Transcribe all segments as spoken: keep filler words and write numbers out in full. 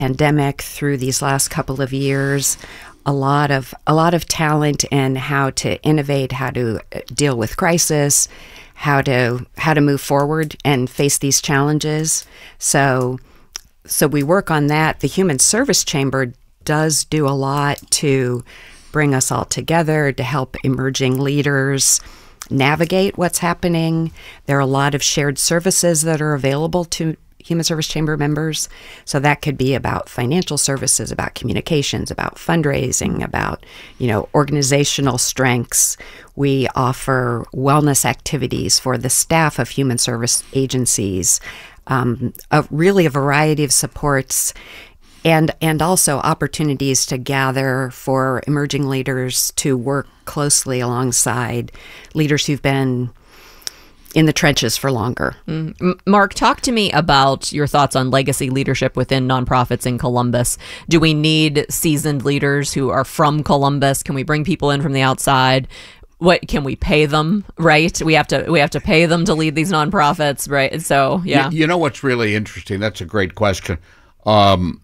pandemic, through these last couple of years, a lot of a lot of talent in how to innovate, how to deal with crisis, how to how to move forward and face these challenges. So so we work on that. The Human Service Chamber does do a lot to bring us all together, to help emerging leaders navigate what's happening. There are a lot of shared services that are available to Human Service Chamber members. So that could be about financial services, about communications, about fundraising, about, you know, organizational strengths. We offer wellness activities for the staff of human service agencies, um, a, really a variety of supports, and and also opportunities to gather for emerging leaders to work closely alongside leaders who've been in the trenches for longer. Mm. Mark, talk to me about your thoughts on legacy leadership within nonprofits in Columbus. Do we need seasoned leaders who are from Columbus? Can we bring people in from the outside? What can we pay them? Right, we have to we have to pay them to lead these nonprofits, right? So yeah, you, you know what's really interesting? That's a great question. Um,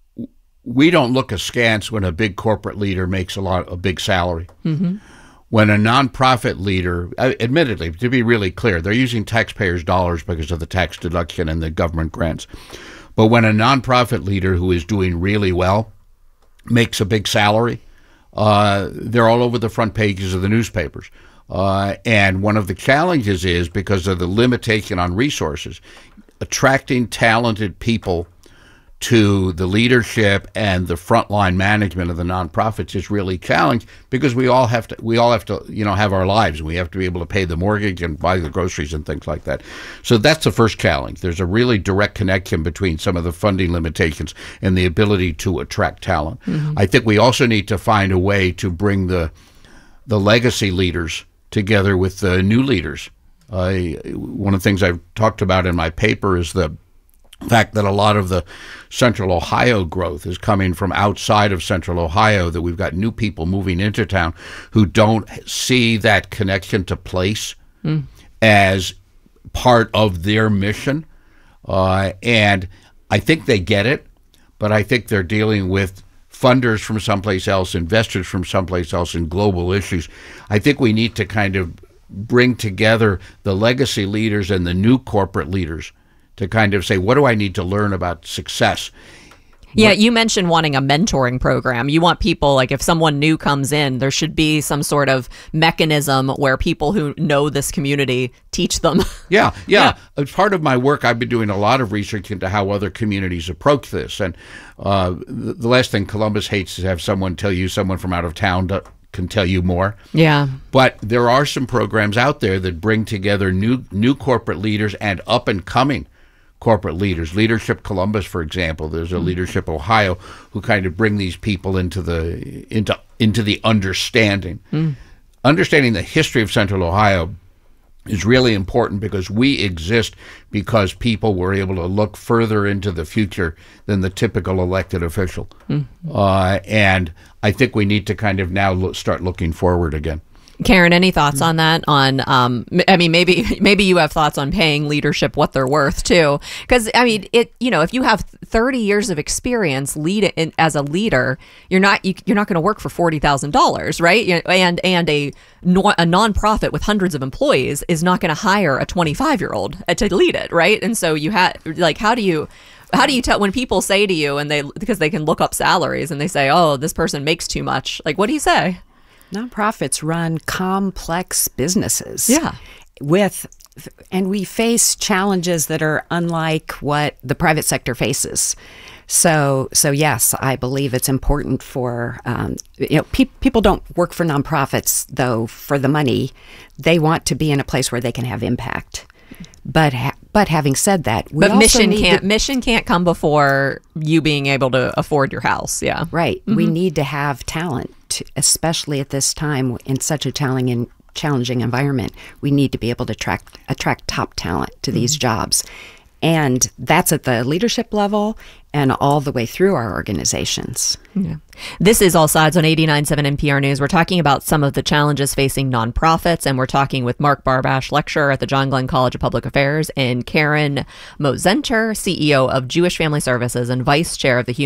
we don't look askance when a big corporate leader makes a lot a big salary. Mm-hmm. When a nonprofit leader, admittedly, to be really clear, they're using taxpayers' dollars because of the tax deduction and the government grants. But when a nonprofit leader who is doing really well makes a big salary, uh, they're all over the front pages of the newspapers. Uh, and one of the challenges is, because of the limitation on resources, attracting talented people to the leadership and the frontline management of the nonprofits is really challenged, because we all have to we all have to you know have our lives, and we have to be able to pay the mortgage and buy the groceries and things like that. So that's the first challenge. There's a really direct connection between some of the funding limitations and the ability to attract talent. Mm-hmm. I think we also need to find a way to bring the the legacy leaders together with the new leaders. Uh, one of the things I've talked about in my paper is the fact that a lot of the Central Ohio growth is coming from outside of Central Ohio, that we've got new people moving into town who don't see that connection to place mm. as part of their mission. Uh, and I think they get it, but I think they're dealing with funders from someplace else, investors from someplace else, and global issues. I think we need to kind of bring together the legacy leaders and the new corporate leaders to kind of say, what do I need to learn about success? Yeah, you mentioned wanting a mentoring program. You want people, like if someone new comes in, there should be some sort of mechanism where people who know this community teach them. Yeah, yeah. yeah. As part of my work, I've been doing a lot of research into how other communities approach this. And uh, the, the last thing Columbus hates is have someone tell you someone from out of town to, can tell you more. Yeah. But there are some programs out there that bring together new new corporate leaders and up and coming corporate leaders. Leadership Columbus, for example. There's a Leadership Ohio who kind of bring these people into the into into the understanding. Mm. Understanding the history of Central Ohio is really important, because we exist because people were able to look further into the future than the typical elected official. Mm. Uh, and I think we need to kind of now look, start looking forward again. Karen, any thoughts on that? On, um, I mean, maybe maybe you have thoughts on paying leadership what they're worth too, because I mean, it. You know, if you have thirty years of experience lead in, as a leader, you're not you, you're not going to work for forty thousand dollars, right? And and a a nonprofit with hundreds of employees is not going to hire a twenty-five year old to lead it, right? And so you had like, how do you? How do you tell when people say to you, and they because they can look up salaries and they say, oh, this person makes too much? Like, what do you say? Nonprofits run complex businesses. Yeah. With, and we face challenges that are unlike what the private sector faces. So, so yes, I believe it's important for, um, you know, pe- people don't work for nonprofits, though, for the money. They want to be in a place where they can have impact. But ha- but having said that, we but also mission need can't to, mission can't come before you being able to afford your house. Yeah, right. Mm-hmm. We need to have talent, to, especially at this time in such a challenging challenging environment. We need to be able to attract attract top talent to these mm-hmm. jobs. And that's at the leadership level and all the way through our organizations. Yeah. This is All Sides on eighty-nine point seven N P R News. We're talking about some of the challenges facing nonprofits, and we're talking with Mark Barbash, lecturer at the John Glenn College of Public Affairs, and Karen Mosenter, C E O of Jewish Family Services and vice chair of the Human